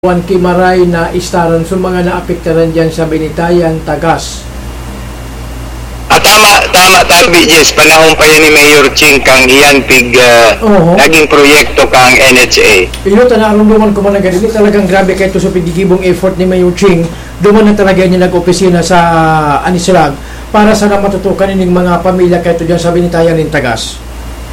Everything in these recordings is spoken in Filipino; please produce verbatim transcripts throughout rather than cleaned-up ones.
Juan Kimaray na istaran sa mga naapektaran dyan sa Binitayan, Tagas. Ah, tama, tama, tabi, Jess. Panahon pa yan ni Mayor Ching kang iyan pig uh, Oo. naging proyekto kang N H A. Iyo, tanarunduman ko man na ganito. Talagang grabe kahit sa pinigibong effort ni Mayor Ching. Duman na talaga niya nag-opisina sa Anislag para sana matutukan ng mga pamilya kahit dyan sa Binitayan ng Tagas.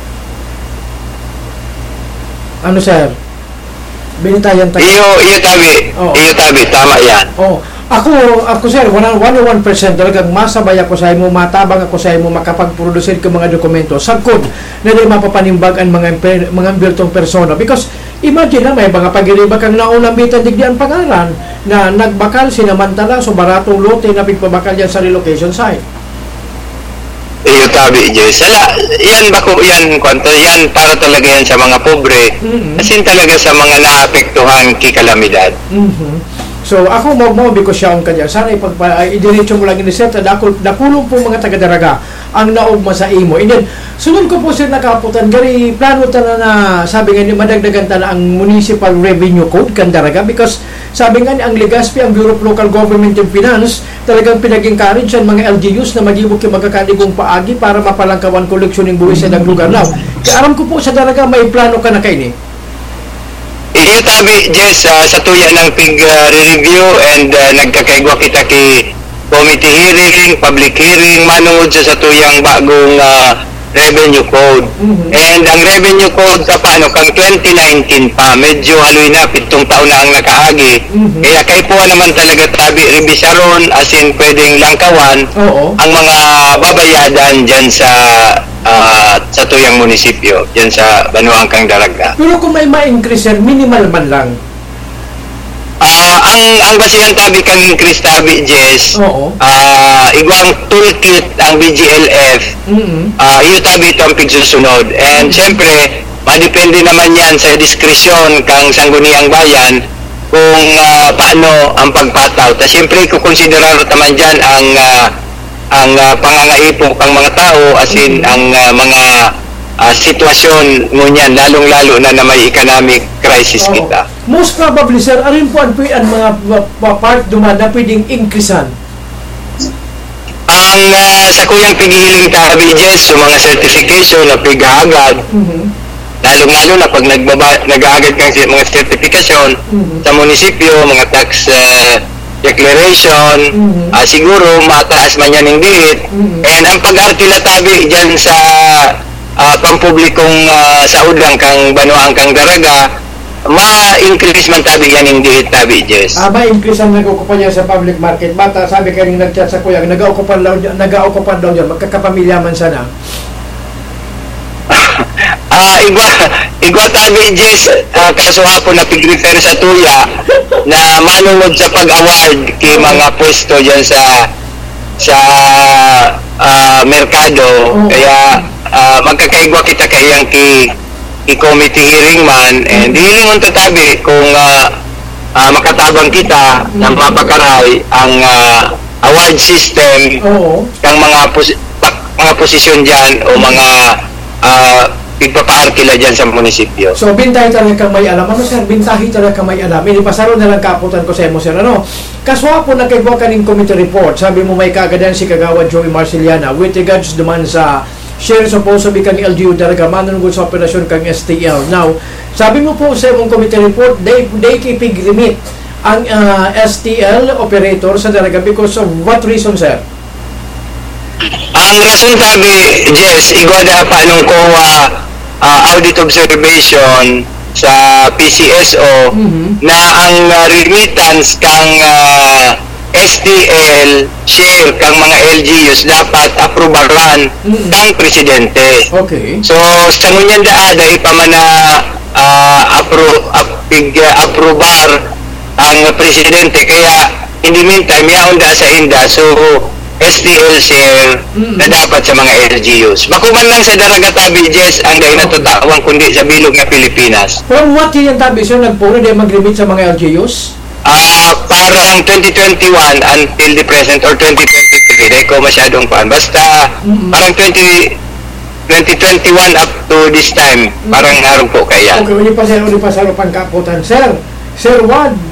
Ano, sir? Binitayan, Tagas. Iyo, iyo tabi, Oo. iyo tabi, tama yan. Oh, ako, ako sir, one hundred one percent talagang masabay ako sa imo, matabang ako sa imo, makapag-produce ka mga dokumento. Sagkod na di mapapanimbag ang mga, imper, mga biltong persona. Because, imagine na may mga pag-iriba kang naunang bitan digdi ang pangalan na nagbakal sinamantala so baratong lote na pigpabakal yan sa relocation site. Iyo tabi, Jess. Ala, yan bako, yan, kwanto, yan para talaga yan sa mga pobre. Mm-hmm. Asin talaga sa mga naapektuhan kikalamidad. Mm-hmm. So, ako mo mo because siya ang kanya. Sana ipagpa uh, idiretso mo lang iniseta dakul dakulong po mga taga-daraga ang naugma sa imo. And then, sunod ko po sir nakaputan gari plano ta na, na sabi nga ni madagdagan ta na ang Municipal Revenue Code kan daraga because sabi nga ni ang Legazpi, ang Bureau of Local Government and Finance talagang pinag-encourage ang mga L G Us na magibok yung magkakaligong paagi para mapalangkawan koleksyon ng buwis sa dag lugar. Now, kaya aram ko po sa daraga may plano ka na kayo ni. Iyo tabi, Jess, uh, sa tuya ng pig-review uh, and uh, nagkakaigwa kita ki committee hearing, public hearing, manungod sa sa tuyang bagong uh, revenue code. Mm-hmm. And ang revenue code sa paano kang twenty nineteen pa, medyo haloy na, pitong taon na ang nakaagi. Mm-hmm. Kaya kay po naman talaga tabi, revisaron, as in pwedeng langkawan, Oo. ang mga babayadan dyan sa uh, sa tuyang munisipyo, dyan sa Banuang Kang Daraga. Pero kung may ma-increase sir, minimal man lang. Ah, ang ang basihan tabi kang increase tabi, Jess. Oo. Ah, igwang toolkit ang B G L F. Mm-hmm. Ah, iyo tabi ito ang pigsusunod. And syempre, madepende naman yan sa diskresyon kang sangguniang bayan kung uh, paano ang pagpataw. Ta syempre kukonsiderar naman diyan ang uh, ang uh, pangangaipo kang mga tao as in mm-hmm. ang uh, mga uh, sitwasyon ngunyan lalong-lalo na na may economic crisis Oo. kita. Most probably, sir, arin po ang, ang mga part duman na pwedeng increasean. Ang uh, sa kuyang pighihiling tabi, Jess, yung mga certification na pighaagad, Mm-hmm. lalong-lalo na pag nagbaba, nag-aagad kang mga certification Mm-hmm. sa munisipyo, mga tax uh, declaration, Mm-hmm. uh, siguro mataas man yan ng diit. Mm-hmm. And ang pag-arkila tabi dyan sa uh, pampublikong uh, saudang kang Banuang Kang Daraga, ma-increase man tabi yan yung diit tabi, Jess. Ah, ma-increase ang nag-okupan niya sa public market. Bata, sabi kayo yung nag-chat sa kuya, nag-okupan daw, nag-okupan daw dyan, magkakapamilya man sana. Ah, igwa, igwa tabi, Jess, uh, kaso hapon na pig-refer sa tuya na manungod sa pag-award kay mga pwesto dyan sa sa uh, merkado. Kaya uh, magkakaigwa kita kayang ki i-committee hearing man and hilingon to tabi kung uh, uh, makatabang kita ng mapakaray ang uh, award system Oo. kang mga pos pa, mga posisyon dyan o mga uh, pigpapaarkila dyan sa munisipyo. So, bintahi talaga kang may alam. Ano, sir? Bintahi talaga kang may alam. Hindi pasaro na lang kaputan ko sa imo, sir. Ano? Kaswa po nagkagawa ka ng committee report. Sabi mo may kagadan si Kagawad Joey Marceliana with regards duman sa share supposedly kang L G U Daraga manunugod sa operasyon kang S T L. Now, sabi mo po sa imong committee report, they, they kipig limit ang uh, S T L operator sa Daraga because of what reason, sir? Ang rason tabi, Jess, igwada pa nung ko uh, uh, audit observation sa P C S O Mm-hmm. na ang uh, remittance kang uh, S T L share kang mga L G Us dapat aprobaran Mm-hmm. kang presidente. Okay. So sa ngunyan daada ipamana uh, apro ap, pig, uh, aprobar ang presidente kaya in the meantime yaon da sa inda so S T L share Mm. na dapat sa mga L G Us. Bakuman lang sa Daraga tabi, Jess, ang dahil natutawang kundi sa bilog na Pilipinas. From what yun yung tabi, sir, nagpuro din mag-limit sa mga L G Us? Ah, parang twenty twenty-one until the present or twenty twenty-three, dahil ko masyadong paan. Basta Mm-hmm. parang twenty twenty-one up to this time, parang harong po kaya. Okay, uli pa, sir, uli pa sa pangkaputan. Sir, Sir Wad,